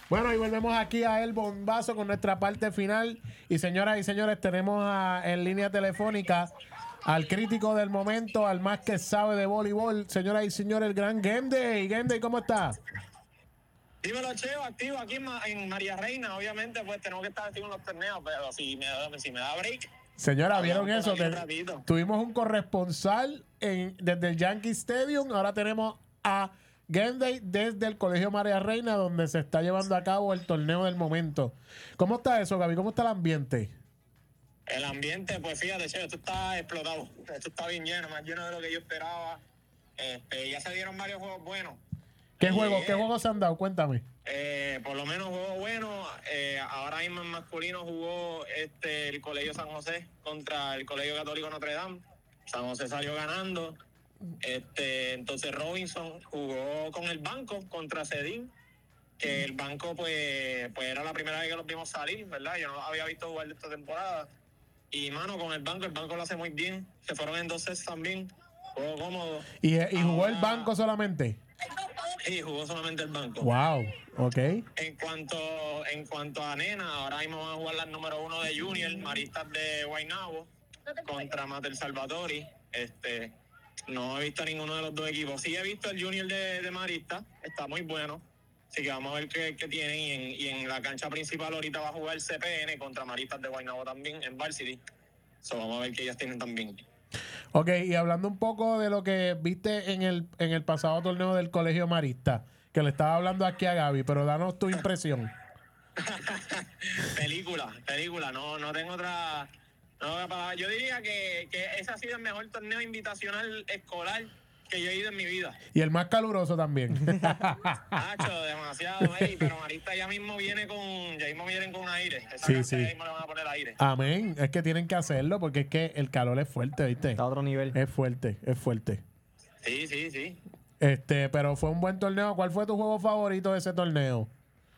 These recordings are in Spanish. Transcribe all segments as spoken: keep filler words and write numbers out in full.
Bueno, y volvemos aquí a El Bombazo con nuestra parte final. Y señoras y señores, tenemos a, en línea telefónica al crítico del momento, al más que sabe de voleibol. Señoras y señores, el gran Genday. Genday, ¿cómo está? Dímelo, Cheo, activo aquí en, Ma en María Reina. Obviamente, pues tenemos que estar activos en los torneos, pero si me da, si me da break. Señora, ¿vieron eso? Te, tuvimos un corresponsal en, desde el Yankee Stadium. Ahora tenemos a Genday desde el Colegio María Reina, donde se está llevando a cabo el torneo del momento. ¿Cómo está eso, Gaby? ¿Cómo está el ambiente? El ambiente, pues fíjate, Cheo, esto está explotado. Esto está bien lleno, más lleno de lo que yo esperaba. Este, ya se dieron varios juegos buenos. ¿Qué juegos ¿Qué juegos se han dado? Cuéntame. Eh, por lo menos juegos buenos. Eh, ahora mismo en masculino jugó este, el Colegio San José contra el Colegio Católico Notre Dame. San José salió ganando. Este, entonces Robinson jugó con el banco contra Cedín, que el banco pues, pues era la primera vez que los vimos salir, ¿verdad? Yo no los había visto jugar de esta temporada. Y mano, con el banco, el banco lo hace muy bien. Se fueron en dos sets también. Jugó cómodo. ¿Y, y jugó Ahora, el banco solamente? Sí, jugó solamente el banco. Wow, ok. En cuanto, en cuanto a nena, ahora mismo van a jugar las número uno de Junior, Maristas de Guaynabo, contra Mater Salvatori. Este, no he visto ninguno de los dos equipos. Sí he visto el Junior de, de Maristas, está muy bueno. Así que vamos a ver qué, qué tienen. Y en, y en la cancha principal ahorita va a jugar el C P N contra Maristas de Guaynabo también, en Varsity. So, vamos a ver qué ellas tienen también. Ok, y hablando un poco de lo que viste en el, en el pasado torneo del Colegio Marista, que le estaba hablando aquí a Gaby, pero danos tu impresión. película, película, no, no tengo otra, no, yo diría que, que ese ha sido el mejor torneo invitacional escolar que yo he ido en mi vida. Y el más caluroso también. Nacho, demasiado, hey, pero Marista ya mismo viene con, ya mismo vienen con aire. Esa sí, sí. Ya mismo le van a poner aire. Amén, es que tienen que hacerlo porque es que el calor es fuerte, ¿viste? Está a otro nivel. Es fuerte, es fuerte. Sí, sí, sí. Este, pero fue un buen torneo. ¿Cuál fue tu juego favorito de ese torneo?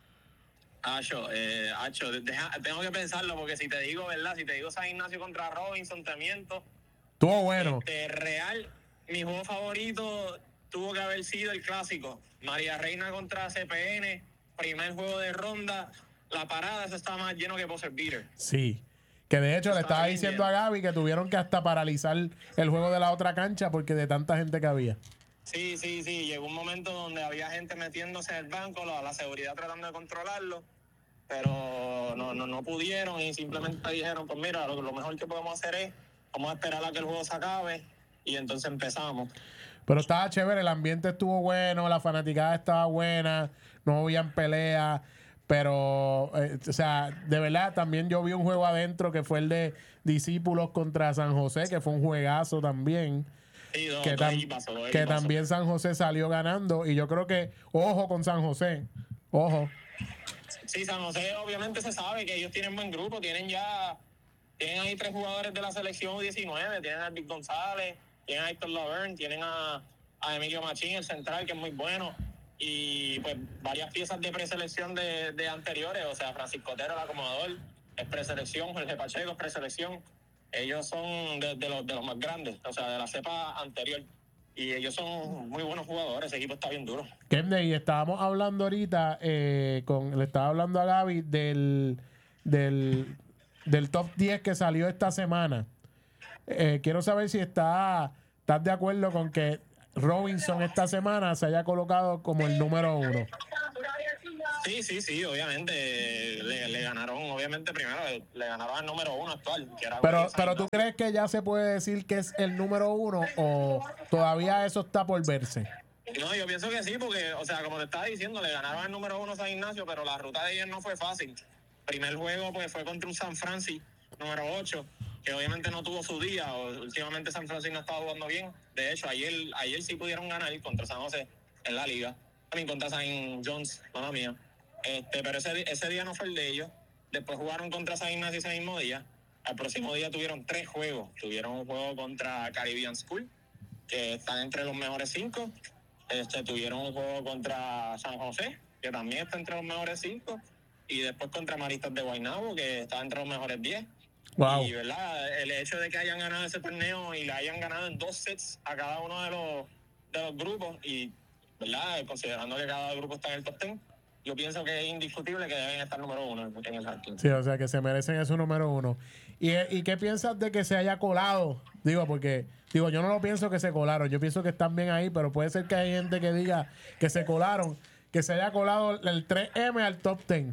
Acho, eh, Acho, deja, tengo que pensarlo porque si te digo, ¿verdad? Si te digo San Ignacio contra Robinson, te miento. Estuvo bueno. Este, real, mi juego favorito tuvo que haber sido el clásico. María Reina contra C P N, primer juego de ronda. La parada, eso estaba más lleno que buzzer beater. Sí. Que de hecho le estaba diciendo a Gaby que tuvieron que hasta paralizar el juego de la otra cancha porque de tanta gente que había. Sí, sí, sí. Llegó un momento donde había gente metiéndose en el banco, la, la seguridad tratando de controlarlo, pero no, no, no pudieron y simplemente dijeron, pues mira, lo, lo mejor que podemos hacer es, vamos a esperar a que el juego se acabe y entonces empezamos. Pero estaba chévere, el ambiente estuvo bueno, la fanaticada estaba buena, no habían peleas, pero, eh, o sea, de verdad, también yo vi un juego adentro que fue el de Discípulos contra San José, que fue un juegazo también. Sí, dos, que, dos tam equipazos, dos que equipazos. también San José salió ganando y yo creo que ojo con San José, ojo. Sí, San José obviamente se sabe que ellos tienen buen grupo, tienen ya, tienen ahí tres jugadores de la selección U diecinueve, tienen a Vic González, tienen a Héctor Laverne, tienen a, a Emilio Machín, el central, que es muy bueno, y pues varias piezas de preselección de, de anteriores, o sea, Francisco Otero, el acomodador, es preselección, Jorge Pacheco es preselección. Ellos son de, de, los, de los más grandes, o sea, de la cepa anterior. Y ellos son muy buenos jugadores, ese equipo está bien duro. Kenley, estábamos hablando ahorita, eh, con, le estaba hablando a Gaby del, del, del top diez que salió esta semana. Eh, quiero saber si está, estás de acuerdo con que Robinson esta semana se haya colocado como el número uno. Sí, sí, sí, obviamente le, le ganaron, obviamente primero le, le ganaron al número uno actual. Que era pero, pero ¿tú crees que ya se puede decir que es el número uno o todavía eso está por verse? No, yo pienso que sí, porque, o sea, como te estaba diciendo, le ganaron al número uno San Ignacio, pero la ruta de ellos no fue fácil. Primer juego, pues, fue contra un San Francisco, número ocho, que obviamente no tuvo su día. Últimamente San Francisco no estaba jugando bien. De hecho, ayer, ayer sí pudieron ganar contra San José en la liga. También contra Saint John's, mamá mía. Este, pero ese, ese día no fue el de ellos. Después jugaron contra San Ignacio ese mismo día. Al próximo día tuvieron tres juegos. Tuvieron un juego contra Caribbean School, que están entre los mejores cinco. Este, tuvieron un juego contra San José, que también está entre los mejores cinco. Y después contra Maristas de Guaynabo, que está entre los mejores diez. Wow. Y ¿verdad? El hecho de que hayan ganado ese torneo y le hayan ganado en dos sets a cada uno de los, de los grupos, y ¿verdad? Considerando que cada grupo está en el top ten, yo pienso que es indiscutible que deben estar número uno en el ranking. Sí, o sea, que se merecen ese número uno. ¿Y, ¿Y qué piensas de que se haya colado? Digo, porque, digo, yo no lo pienso que se colaron. Yo pienso que están bien ahí, pero puede ser que hay gente que diga que se colaron, que se haya colado el tres eme al top diez.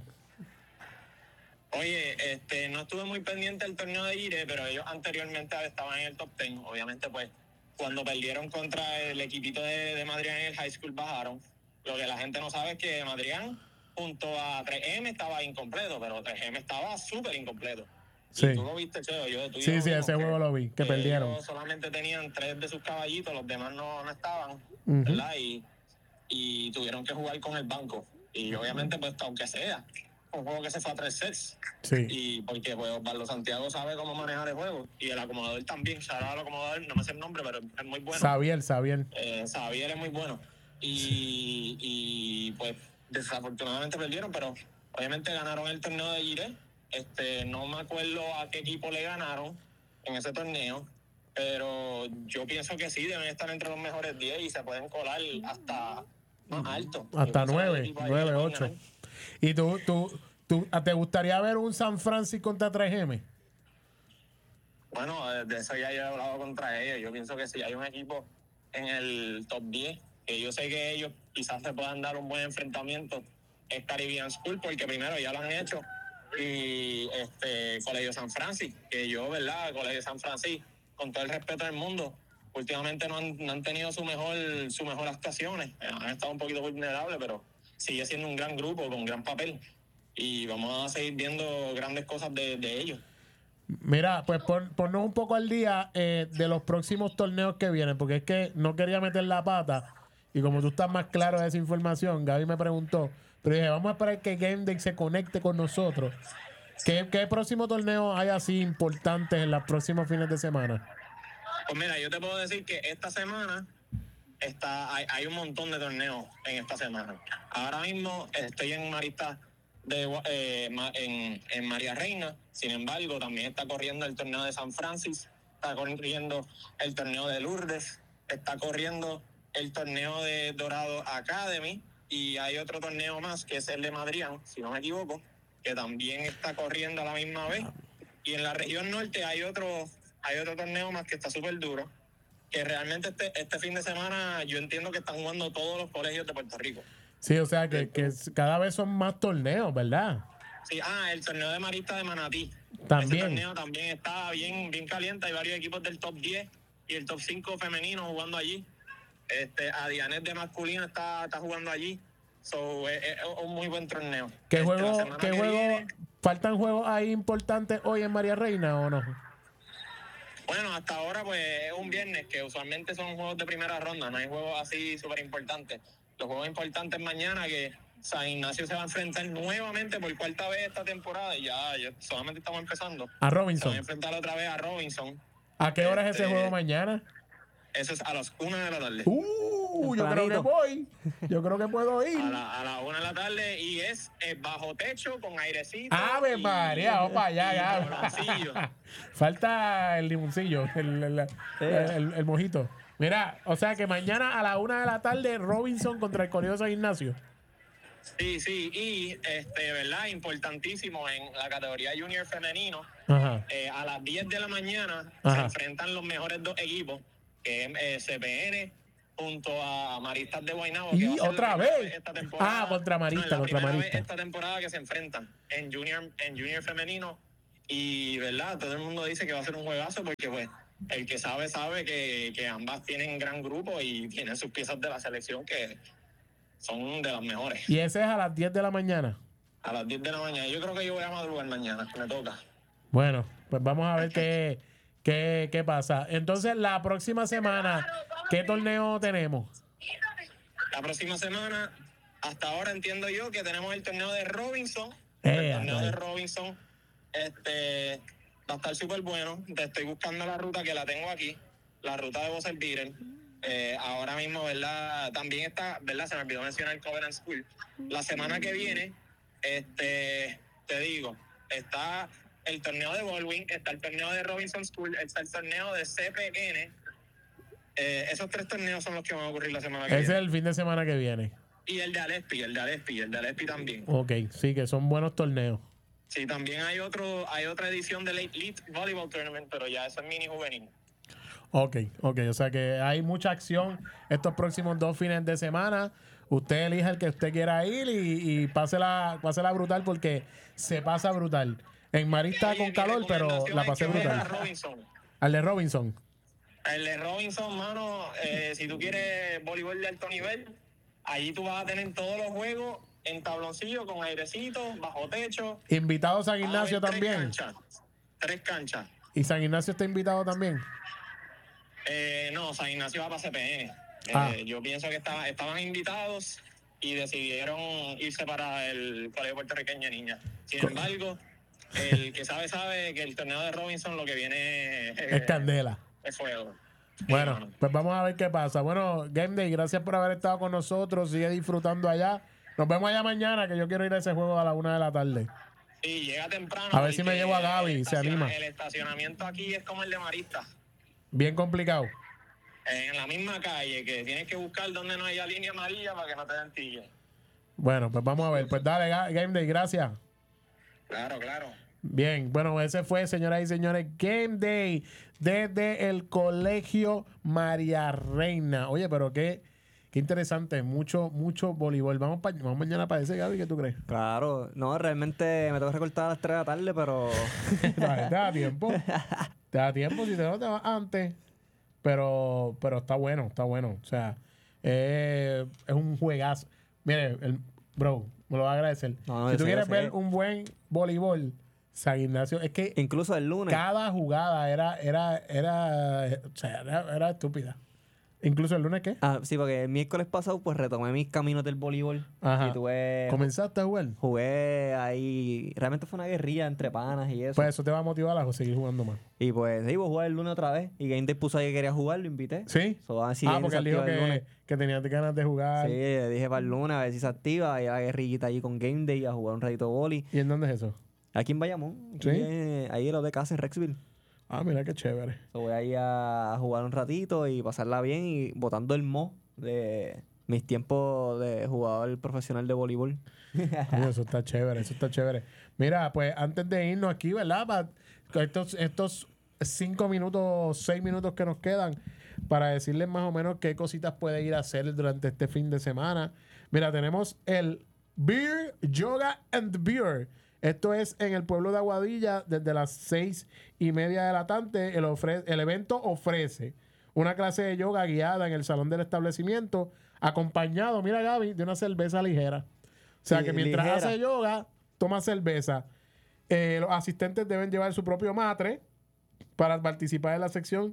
Oye, este, no estuve muy pendiente del torneo de Ire, pero ellos anteriormente estaban en el top diez. Obviamente, pues, cuando perdieron contra el equipito de, de Madrian en el high school, bajaron. Lo que la gente no sabe es que Madrian, junto a tres eme, estaba incompleto, pero tres eme estaba súper incompleto. Sí. Y tú lo viste, Cheo. Yo, tú y sí, yo sí, vimos ese que, juego lo vi, que, que perdieron. Ellos solamente tenían tres de sus caballitos, los demás no, no estaban, uh-huh. ¿verdad? Y, y tuvieron que jugar con el banco. Y obviamente, pues, aunque sea un juego que se fue a tres sets. Sí. Y porque pues Osvaldo Santiago sabe cómo manejar el juego. Y el acomodador también. Ahora el acomodador, no me sé el nombre, pero es muy bueno. Xavier, Xavier. Eh, Xavier es muy bueno. Y, sí. y pues desafortunadamente perdieron, pero obviamente ganaron el torneo de Gire. Este, no me acuerdo a qué equipo le ganaron en ese torneo, pero yo pienso que sí, deben estar entre los mejores diez y se pueden colar hasta más alto. Hasta nueve, nueve, ocho. ¿Y tú, tú, tú, te gustaría ver un San Francisco contra tres eme? Bueno, de eso ya yo he hablado contra ellos. Yo pienso que si hay un equipo en el top diez, que yo sé que ellos quizás se puedan dar un buen enfrentamiento, es Caribbean School, porque primero ya lo han hecho. Y este Colegio San Francisco, que yo, ¿verdad? Colegio San Francisco, con todo el respeto del mundo, últimamente no han, no han tenido su mejor, su mejor actuaciones. Han estado un poquito vulnerables, pero sigue siendo un gran grupo con gran papel. Y vamos a seguir viendo grandes cosas de, de ellos. Mira, pues pon, ponnos un poco al día eh, de los próximos torneos que vienen, porque es que no quería meter la pata. Y como tú estás más claro de esa información, Gaby me preguntó. Pero dije, vamos a esperar que Game Day se conecte con nosotros. ¿Qué, qué próximo torneo hay así importantes en los próximos fines de semana? Pues mira, yo te puedo decir que esta semana está, hay, hay un montón de torneos en esta semana. Ahora mismo estoy en Marista de, eh, en, en María Reina. Sin embargo, también está corriendo el torneo de San Francisco, está corriendo el torneo de Lourdes, está corriendo el torneo de Dorado Academy. Y hay otro torneo más, que es el de Madrian, si no me equivoco, que también está corriendo a la misma vez. Y en la región norte hay otro hay otro torneo más que está súper duro, que realmente este, este fin de semana yo entiendo que están jugando todos los colegios de Puerto Rico. Sí, o sea, que, que cada vez son más torneos, ¿verdad? Sí, ah, el torneo de Marista de Manatí. También. Ese torneo también está bien, bien caliente. Hay varios equipos del top diez y el top cinco femenino jugando allí. Este, Adianet de masculino está, está jugando allí. So, es, es un muy buen torneo. ¿Qué este, juego, ¿qué que juego viene, faltan juegos ahí importantes hoy en María Reina o no? Bueno, hasta ahora pues es un viernes, que usualmente son juegos de primera ronda, no hay juegos así súper importantes. Los juegos importantes mañana, que San Ignacio se va a enfrentar nuevamente por cuarta vez esta temporada, y ya, ya solamente estamos empezando. A Robinson. Se va a enfrentar otra vez a Robinson. ¿A qué hora este, es ese juego mañana? Eso es a las una de la tarde. Uh, yo creo que voy. Yo creo que puedo ir. A la, a la una de la tarde, y es eh, bajo techo, con airecito. ¡Ave y, María! Vamos para allá, ya. Falta el limoncillo, el, el, el, el, el mojito. Mira, o sea que mañana a la una de la tarde, Robinson contra el Colegio San Ignacio. Sí, sí, y este, ¿verdad? Importantísimo en la categoría junior femenino. Ajá. Eh, a las diez de la mañana Ajá. se enfrentan los mejores dos equipos, que es eh, C P N junto a Maristas de Guaynabo. Y que va a ser otra la vez. vez esta temporada, Ah, contra Marista, no, la contra primera Marista. Vez esta temporada que se enfrentan en junior, en junior femenino. Y, ¿verdad? Todo el mundo dice que va a ser un juegazo porque, pues, el que sabe, sabe que, que ambas tienen gran grupo y tienen sus piezas de la selección que son de las mejores. ¿Y ese es a las diez de la mañana? A las diez de la mañana. Yo creo que yo voy a madrugar mañana, me toca. Bueno, pues vamos a ver qué, qué, qué pasa. Entonces, la próxima semana, ¿qué torneo tenemos? La próxima semana, hasta ahora entiendo yo que tenemos el torneo de Robinson. Eh, el torneo ay. de Robinson este, va a estar súper bueno. Te estoy buscando la ruta, que la tengo aquí. La ruta de Bosser Beater. Eh, ahora mismo, ¿verdad? También está, ¿verdad? Se me olvidó mencionar Covenant School. La semana que viene, este, te digo, está el torneo de Baldwin, está el torneo de Robinson School, está el torneo de C P N. Eh, esos tres torneos son los que van a ocurrir la semana que Ese viene. es el fin de semana que viene. Y el de Alespi, el de Alespi, el de Alespi también. Ok, sí, que son buenos torneos. Sí, también hay otro, hay otra edición del Elite Volleyball Tournament, pero ya eso es mini juvenil. Ok, ok, o sea que hay mucha acción estos próximos dos fines de semana. Usted elija el que usted quiera ir y, y pásela, pásela brutal porque se pasa brutal. En Marista Sí, con mi calor, pero recomendación la es pasé que vayas a brutal. Robinson. Al de Robinson. El de Robinson, mano, eh, si tú quieres voleibol de alto nivel, allí tú vas a tener todos los juegos en tabloncillo, con airecito, bajo techo. Invitado San Va a Ignacio haber también. Tres canchas. Tres canchas. ¿Y San Ignacio está invitado también? Eh, no, San Ignacio va para C P N. Eh, Ah. Yo pienso que estaba, estaban invitados y decidieron irse para el Colegio Puertorriqueño de Niñas. Sin Co- embargo, el que sabe, sabe que el torneo de Robinson lo que viene eh, Es candela. es fuego. Sí, Bueno, mano. pues vamos a ver qué pasa. Bueno, Game Day, gracias por haber estado con nosotros. Sigue disfrutando allá. Nos vemos allá mañana, que yo quiero ir a ese juego a la una de la tarde. Sí, llega temprano. A ver si me porque llevo a Gaby, el se estaciona- anima. El estacionamiento aquí es como el de Marista. Bien complicado. En la misma calle, que tienes que buscar donde no haya línea amarilla para que no te den ticket. Bueno, pues vamos a ver. Pues dale, Ga- Game Day, gracias. Claro, claro. Bien, bueno, ese fue, señoras y señores, Game Day desde el Colegio María Reina. Oye, pero qué, qué interesante, mucho, mucho voleibol. Vamos, pa- vamos mañana para ese, Gaby, ¿qué tú crees? Claro, no, realmente me tengo que recortar a las tres de la tarde, pero Dale, te da tiempo. Te da tiempo si te no te vas antes. Pero, pero está bueno, está bueno. O sea, eh, es un juegazo. Mire, el, bro, me lo va a agradecer. No, no, si yo tú sé, quieres yo ver sé. un buen voleibol, San Ignacio, es que incluso el lunes. cada jugada era, era, era, o sea, era, era estúpida. Incluso el lunes, ¿qué? Ah, sí, porque el miércoles pasado pues retomé mis caminos del voleibol. Ajá. Y tuve... ¿Comenzaste a jugar? Jugué ahí... Realmente fue una guerrilla entre panas y eso. Pues eso te va a motivar a seguir jugando más. y pues sí, voy a jugar el lunes otra vez. Y Game Day puso ahí que quería jugar, lo invité. ¿Sí? So, a ver si ah, Game porque él se dijo activa el que, lunes. que tenía ganas de jugar. Sí, le dije para el lunes a ver si se activa. Y a la guerrillita allí con Game Day a jugar un ratito boli. ¿Y en dónde es eso? Aquí en Bayamón. Aquí ¿Sí? en- ahí en lo de casa en Rexville. Ah, mira qué chévere. So, voy a ir a jugar un ratito y pasarla bien y botando el mo de mis tiempos de jugador profesional de voleibol. Coño, eso está chévere, eso está chévere. Mira, pues antes de irnos aquí, ¿verdad? Pa- estos, estos cinco minutos, seis minutos que nos quedan, para decirles más o menos qué cositas puede ir a hacer durante este fin de semana. Mira, tenemos el Beer, Yoga and Beer. Esto es en el pueblo de Aguadilla desde las seis y media de la tarde. El, ofre- el evento ofrece una clase de yoga guiada en el salón del establecimiento, acompañado, mira Gaby, de una cerveza ligera. O sea Sí, que mientras ligera. hace yoga, toma cerveza. Eh, los asistentes deben llevar su propio matre para participar en la sección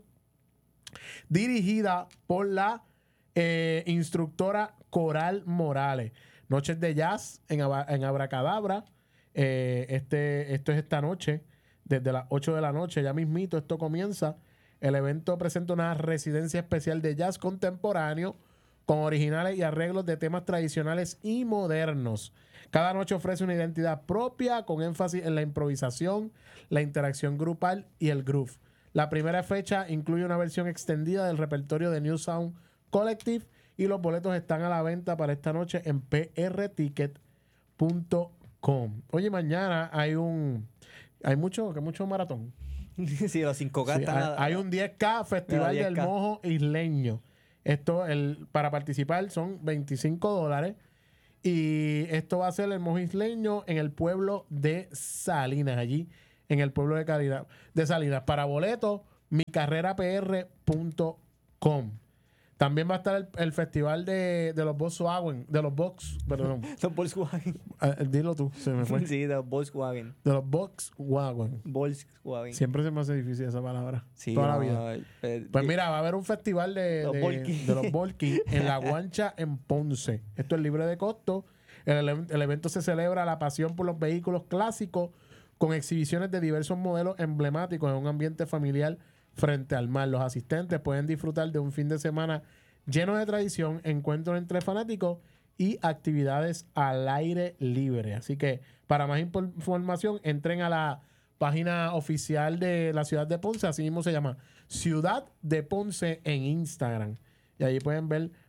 dirigida por la eh, instructora Coral Morales. Noches de jazz en, Aba- en Abracadabra. Eh, este, esto es esta noche, desde las ocho de la noche, ya mismito esto comienza. El evento presenta una residencia especial de jazz contemporáneo con originales y arreglos de temas tradicionales y modernos. Cada noche ofrece una identidad propia con énfasis en la improvisación, la interacción grupal y el groove. La primera fecha incluye una versión extendida del repertorio de New Sound Collective y los boletos están a la venta para esta noche en p r ticket punto com. Oye, mañana hay un... Hay mucho, que mucho maratón. sí, los cinco K Sí, están hay, a- hay un diez K Festival Mira, del diez K. Mojo Isleño. Esto, el, para participar son veinticinco dólares. Y esto va a ser el Mojo Isleño en el pueblo de Salinas, allí en el pueblo de, Calina- de Salinas. Para boletos, mi carrera p r punto com. También va a estar el, el festival de, de los Volkswagen, de los Vox, perdón. Los Volkswagen. Ah, dilo tú, se me fue. sí, de los Volkswagen. De los Volkswagen. Volkswagen. Siempre se me hace difícil esa palabra. Sí, toda la no, vida. eh, Pues eh, mira, va a haber un festival de, Los de- Volky. de los Volky en La Guancha, en Ponce. Esto es libre de costo. El, ele- el evento se celebra la pasión por los vehículos clásicos con exhibiciones de diversos modelos emblemáticos en un ambiente familiar frente al mar. Los asistentes pueden disfrutar de un fin de semana lleno de tradición, encuentros entre fanáticos y actividades al aire libre. Así que para más infor- información, entren a la página oficial de la ciudad de Ponce, así mismo se llama Ciudad de Ponce en Instagram. Y allí pueden ver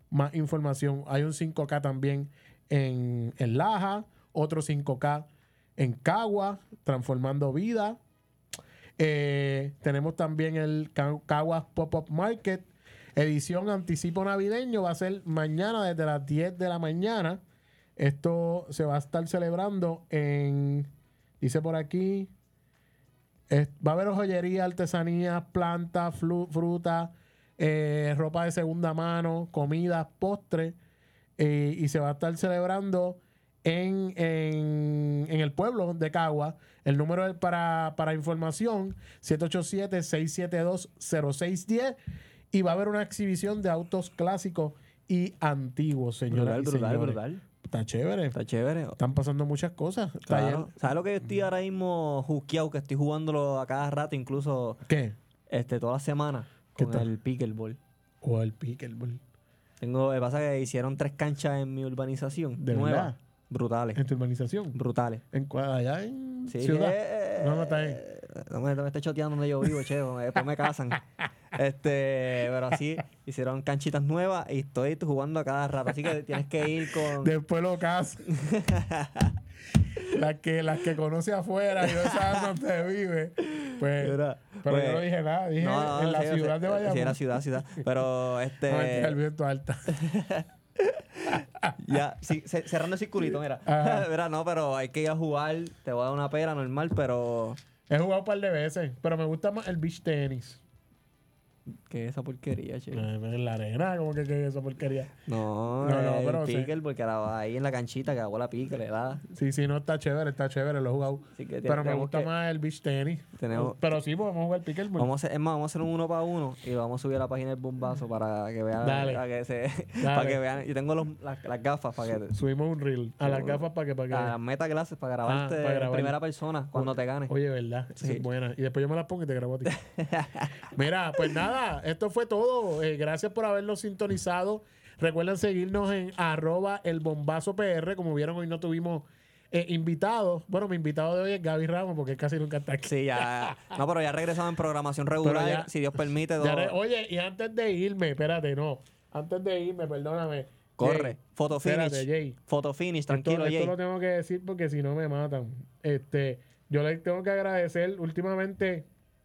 más información. Hay un cinco K también en, en Laja, otro cinco K en Cagua, transformando vida. Eh, tenemos también el Ca- Caguas Pop-Up Market, edición anticipo navideño. Va a ser mañana desde las diez de la mañana. Esto se va a estar celebrando en, dice por aquí, es- va a haber joyería, artesanía, plantas, flu- fruta, eh, ropa de segunda mano, comidas, postres, eh, y se va a estar celebrando en, en, en el pueblo de Cagua. El número es para, para información, siete ocho siete, seis siete dos, cero seis uno cero, y va a haber una exhibición de autos clásicos y antiguos, señoras Brutal, y brutal, señores. brutal. Está chévere. Está chévere. Están pasando muchas cosas. Claro. ¿Sabes lo que yo estoy ahora mismo juqueado? Que estoy jugándolo a cada rato, incluso ¿Qué? este, toda la semana, ¿Qué con tal? el pickleball. O el pickleball. Tengo, lo que pasa es que hicieron tres canchas en mi urbanización. ¿De nuevas. verdad? Brutales. ¿En tu urbanización? Brutales. ¿En cuál? Allá en Sí, Ciudad. eh, No, no está ahí. No me, no me esté choteando donde yo vivo, che. Después me casan. Este, pero así hicieron canchitas nuevas y estoy jugando a cada rato. Así que tienes que ir con. Después lo casa. las que las que conoce afuera y no sabe dónde vive. Pues, Mira, pero pues, yo no dije nada. Dije no, no, en la sí, ciudad sí, de Bayamón. Sí, en la ciudad, ciudad. Pero este. No, mentira, el viento alta. Ya, sí, ce- cerrando el circulito, mira. Ajá. Mira, no, pero hay que ir a jugar. Te voy a dar una pera normal, pero. He jugado un par de veces, pero me gusta más el beach tenis. ¿Qué es esa porquería, che? Eh, En la arena, como que, que esa porquería. No, No, no, el pero sí. pickle, porque la- ahí en la canchita que hago la pique, le da. Sí, sí, no, está chévere, está chévere, lo he jugado. Así que Pero me tenemos gusta que- más el beach tenis. Tenemos- Pero sí, podemos jugar pickleball. Vamos a hacer, es más, vamos a hacer un uno para uno y vamos a subir a la página del bombazo para que vean. Dale. Para que, se, Dale. para que vean. Yo tengo los, las, las gafas para que. Subimos un reel a las gafas para que... Para que... A las meta clases para grabarte Ah, para en grabar. primera persona cuando te ganes. Oye, ¿verdad? Esa Sí. es buena. Y después yo me las pongo y te grabo a ti. Mira, pues nada, esto fue todo. Eh, gracias por habernos sintonizado. Recuerden seguirnos en arroba el bombazo P R. Como vieron, hoy no tuvimos eh, invitados. Bueno, mi invitado de hoy es Gaby Ramos, porque él casi nunca está aquí. Sí, ya. No, pero ya regresamos en programación regular, Pero ya- si Dios permite. Ya todo. re- Oye, y antes de irme, espérate, no. Antes de irme, perdóname. Corre. Jay, Photo finish. espérate, Jay. Photo finish, Esto, tranquilo, esto Jay. lo tengo que decir porque si no me matan. Este, yo les tengo que agradecer. Últimamente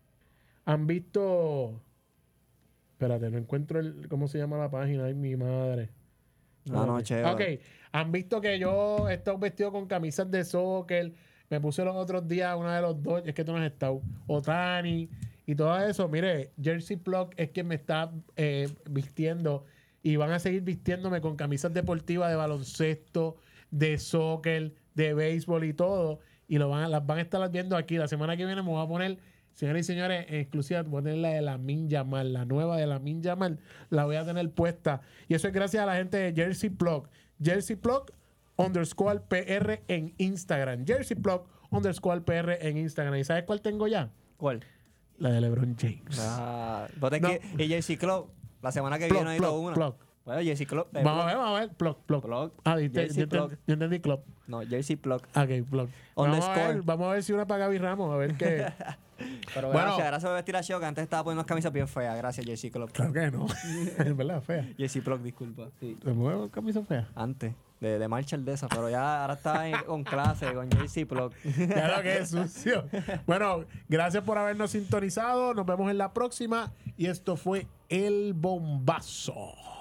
han visto. Espérate, no encuentro el, cómo se llama la página. Ay, mi madre. No, no, chévere. Ok, han visto que yo he estado vestido con camisas de soccer. Me puse los otros días una de los dos. Es que tú no has estado. Otani y todo eso. Mire, Jersey Plug es quien me está eh, vistiendo. Y van a seguir vistiéndome con camisas deportivas de baloncesto, de soccer, de béisbol y todo. Y lo van a- las van a estar viendo aquí. La semana que viene me voy a poner, señores y señores, en exclusiva, voy a tener la de la Min Yamal, la nueva de la Min Yamal. La voy a tener puesta. Y eso es gracias a la gente de Jersey Plug. Jersey Plug underscore P R en Instagram. Jersey Plug underscore P R en Instagram. ¿Y sabes cuál tengo ya? ¿Cuál? La de LeBron James. Ah, vos tenés No. que- y Jersey Club, la semana que Plug, viene hay plug, una. plug. Bueno, Jersey Club. eh, Vamos a plug. ver, vamos a ver. Plug, plug. Plug. Ah, ¿viste? Jersey yo, Plug. entendí, yo entendí club. No, Jersey Plug. Ok, plug. Vamos a, Underscore. ver, vamos a ver si una para Gaby Ramos, a ver qué. Pero Bueno. gracias, gracias por vestir a Show, que antes estaba poniendo unas camisas bien feas. Gracias, Jersey Club. Claro que no. Es verdad, fea. Jersey Plug, disculpa. Sí. ¿Te muevo camisa fea? Antes, de, de Marshall de esa, pero ya ahora está en- con clase, con Jersey Plug. Claro que es sucio. Bueno, gracias por habernos sintonizado. Nos vemos en la próxima. Y esto fue El Bombazo.